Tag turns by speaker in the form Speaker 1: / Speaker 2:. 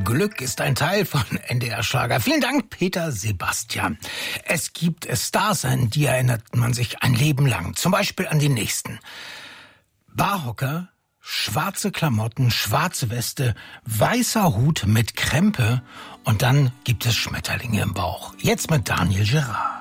Speaker 1: Glück ist ein Teil von NDR Schlager. Vielen Dank, Peter Sebastian. Es gibt Stars, an die erinnert man sich ein Leben lang. Zum Beispiel an die nächsten. Barhocker, schwarze Klamotten, schwarze Weste, weißer Hut mit Krempe und dann gibt es Schmetterlinge im Bauch. Jetzt mit Daniel Gerard.